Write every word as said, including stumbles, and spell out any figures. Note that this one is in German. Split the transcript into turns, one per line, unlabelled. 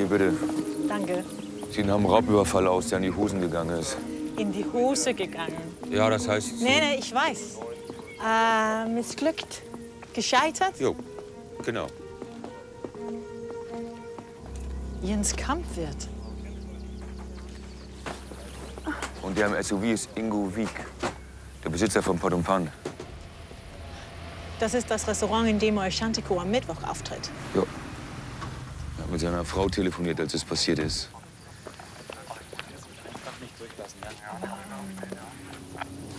Hier, bitte.
Danke.
Sie haben einen Raubüberfall aus, der in die Hosen gegangen ist.
In die Hose gegangen.
Ja, das heißt...
Nee, nee, ich weiß. Äh, missglückt. Gescheitert?
Jo, genau.
Jens Kampwirt.
Und der im S U V ist Ingo Wieck, der Besitzer von Pot und Pan.
Das ist das Restaurant, in dem euch Shantiko am Mittwoch auftritt.
Jo. Er hat mit seiner Frau telefoniert, als es passiert ist.